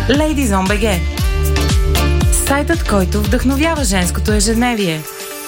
Ladies on BG. Сайтът, който вдъхновява женското ежедневие.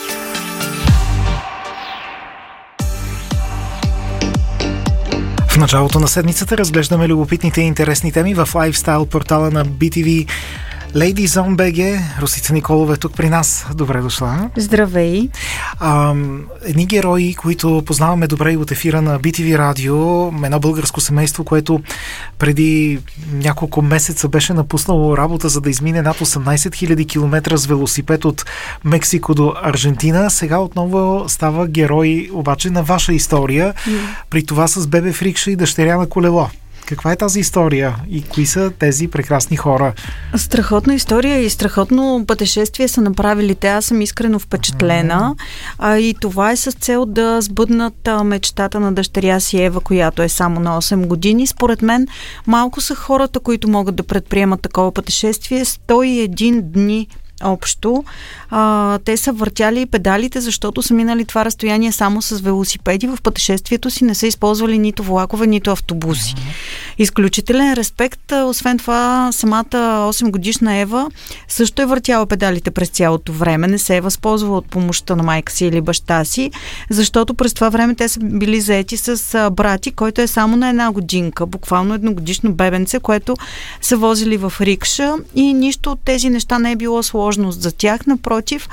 В началото на седмицата разглеждаме любопитните и интересни теми в лайфстайл портала на BTV. Ladies on BG, Росица Николова е тук при нас. Добре дошла. Здравей. Едни герои, които познаваме добре и от ефира на BTV радио, едно българско семейство, което преди няколко месеца беше напуснало работа, за да измине над 18 000 км с велосипед от Мексико до Аржентина. Сега отново става герой обаче на ваша история, при това с бебе Фрикша и дъщеря на колело. Каква е тази история и кои са тези прекрасни хора? Страхотна история и страхотно пътешествие са направили те. Аз съм искрено впечатлена. И това е с цел да сбъднат мечтата на дъщеря си Ева, която е само на 8 години. Според мен малко са хората, които могат да предприемат такова пътешествие. 101 дни общо. Те са въртяли педалите, защото са минали това разстояние само с велосипеди. В пътешествието си не са използвали нито влакове, нито автобуси. Изключителен респект. Освен това, самата 8-годишна Ева също е въртяла педалите през цялото време. Не се е възползвала от помощта на майка си или баща си, защото през това време те са били заети с брати, който е само на 1 годинка, буквално едногодишно бебенце, което са возили в рикша и нищо от тези неща не е било сложност за тях. Напротив,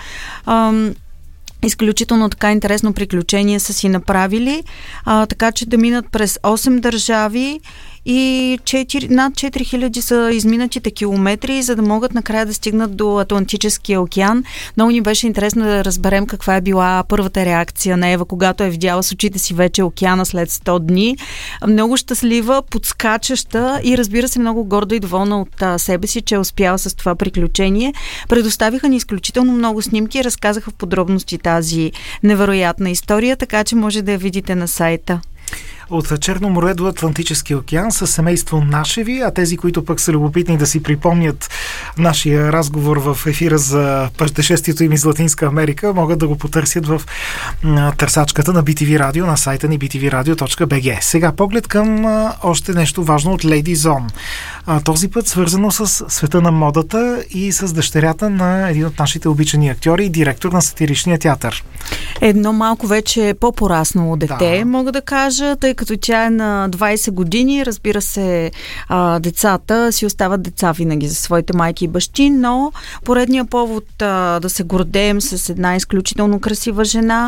изключително така интересно приключение са си направили, така че да минат през 8 държави и над 4000 са изминатите километри, за да могат накрая да стигнат до Атлантическия океан. Много ни беше интересно да разберем каква е била първата реакция на Ева, когато е видяла с очите си вече океана след 100 дни. Много щастлива, подскачаща и разбира се много горда и доволна от себе си, че е успяла с това приключение. Предоставиха ни изключително много снимки и разказаха в подробности тази невероятна история, така че може да я видите на сайта. От Черно море до Атлантическия океан с семейство Нашеви, а тези, които пък са любопитни да си припомнят нашия разговор в ефира за пътешествието им из Латинска Америка, могат да го потърсят в търсачката на BTV радио на сайта ни btvradio.bg. Сега поглед към още нещо важно от Ladies On. Този път свързано с света на модата и с дъщерята на един от нашите обичани актьори и директор на сатиричния театър. Едно малко вече по-пораснало дете, мога да кажа, тъй като тя е на 20 години, разбира се, децата си остават деца винаги за своите майки и бащи, но поредния повод да се гордеем с една изключително красива жена,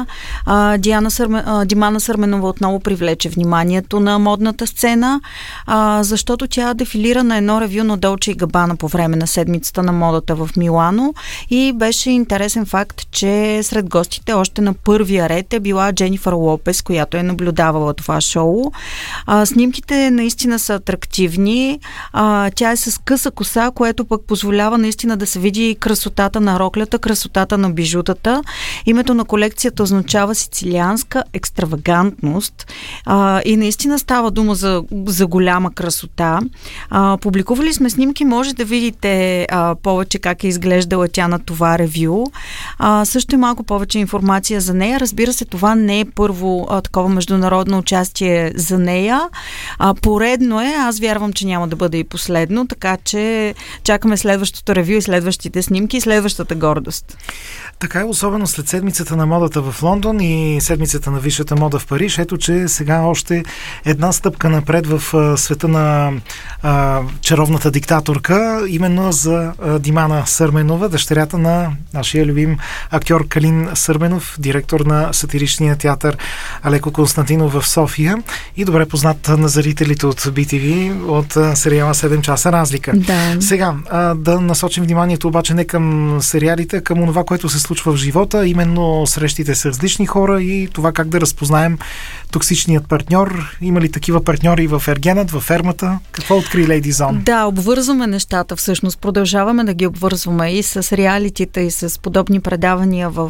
Димана Сърменова отново привлече вниманието на модната сцена, защото тя дефилира на едно ревю на Долче и Габана по време на седмицата на модата в Милано и беше интересен факт, че сред гостите още на първия ред е била Дженифър Лопес, която е наблюдавала това шоу. Снимките наистина са атрактивни. Тя е с къса коса, което пък позволява наистина да се види красотата на роклята, красотата на бижутата. Името на колекцията означава сицилианска екстравагантност и наистина става дума за голяма красота. Публикували сме снимки, може да видите повече как е изглеждала тя на това ревю. Също и малко повече информация за нея. Разбира се, това не е първо такова международно участие за нея. Поредно е, аз вярвам, че няма да бъде и последно, така че чакаме следващото ревю и следващите снимки и следващата гордост. Така е, особено след седмицата на модата в Лондон и седмицата на висшата мода в Париж. Ето, че сега още една стъпка напред в света на чаровната диктаторка, именно за Димана Сърменова, дъщерята на нашия любим актьор Калин Сърменов, директор на сатиричния театър Алеко Константинов в София и добре познат на зрителите от BTV от сериала 7 часа разлика. Да. Сега, да насочим вниманието обаче не към сериалите, към това, което се случва в живота, именно срещите с различни хора и това как да разпознаем токсичният партньор. Има ли такива партньори в Ергенът, в фермата? Какво откри Ladies On? Да, обвързваме нещата всъщност. Продължаваме да ги обвързваме и с реалитите, и с подобни предавания в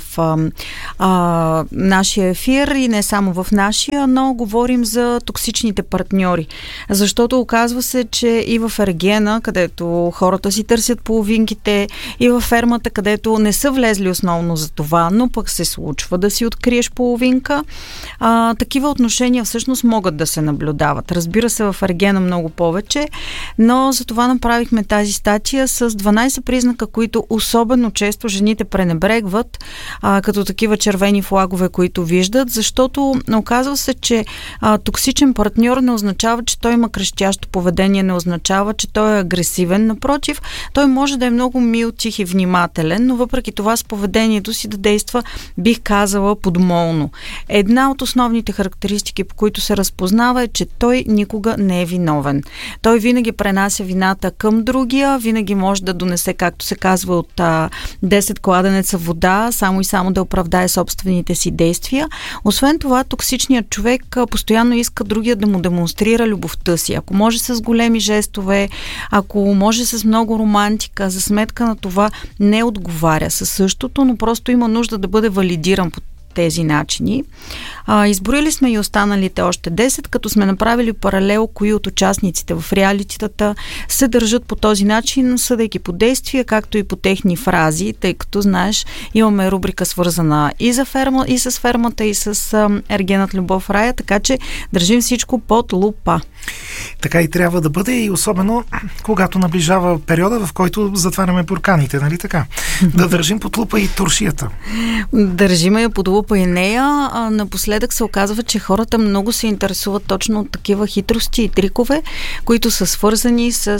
нашия ефир и не само в нашия, но говорим за токсичните партньори. Защото оказва се, че и в Ергена, където хората си търсят половинките, и в фермата, където не са влезли основно за това, но пък се случва да си откриеш половинка, такива отношения всъщност могат да се наблюдават. Разбира се, в Ергена много повече. но за това направихме тази статия с 12 признака, които особено често жените пренебрегват, като такива червени флагове, които виждат, защото оказва се, че токсичен партньор не означава, че той има крещящо поведение, не означава, че той е агресивен. Напротив, той може да е много мил, тих и внимателен, но въпреки това с поведението си да действа, бих казала, подмолно. Една от основните характеристики, по които се разпознава, е, че той никога не е виновен. Той винаги пренася вината към другия, винаги може да донесе, както се казва, от 10 кладенеца вода, само и само да оправдае собствените си действия. Освен това, токсичният човек постоянно иска другия да му демонстрира любовта си. Ако може с големи жестове, ако може с много романтика, за сметка на това не отговаря със същото, но просто има нужда да бъде валидиран по тези начини. Изборили сме и останалите още 10, като сме направили паралел, кои от участниците в реалитетата се държат по този начин, съдейки по действия, както и по техни фрази, тъй като, знаеш, имаме рубрика свързана и с фермата, и с Ергенът любов в рая, така че държим всичко под лупа. Така и трябва да бъде, и особено когато наближава периода, в който затваряме бурканите, нали така? Да държим под лупа и туршията. Държиме я под лупа и нея. Напоследък се оказва, че хората много се интересуват точно от такива хитрости и трикове, които са свързани с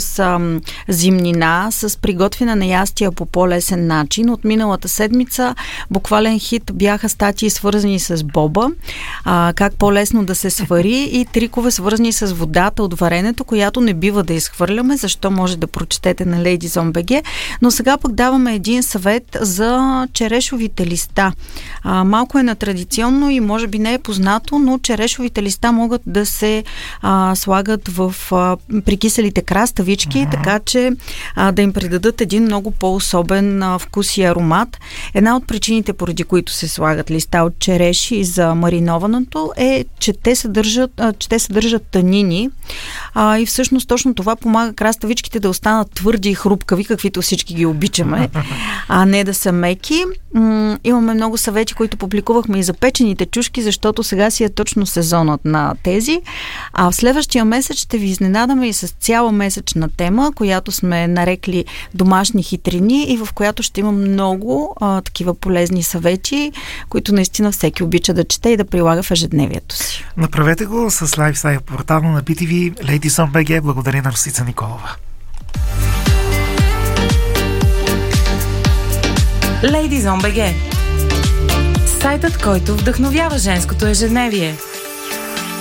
зимнина, с приготвяне на ястия по по-лесен начин. От миналата седмица буквален хит бяха статии свързани с боба, как по-лесно да се свари, и трикове свързани с водата от варенето, която не бива да изхвърляме, защо може да прочетете на Ladies.on.bg. Но сега пък даваме един съвет за черешовите листа. Малко е нетрадиционно и може би не е познато, но черешовите листа могат да се слагат в прикиселите краставички, така че да им придадат един много по-особен вкус и аромат. Една от причините, поради които се слагат листа от череши за маринованото, е, че те съдържат танини, и всъщност точно това помага краставичките да останат твърди и хрупкави, каквито всички ги обичаме, а не да са меки. Имаме много съвети, които публикувахме и за печените чушки, защото сега си е точно сезонът на тези. А в следващия месец ще ви изненадаме и с цяла месечна тема, която сме нарекли домашни хитрини, и в която ще има много такива полезни съвети, които наистина всеки обича да чете и да прилага в ежедневието си. Направете го с лайфстайл портала на BTV Ladies.on.bg. Благодаря на Росица Николова. Ladies.on.bg, сайтът, който вдъхновява женското ежедневие.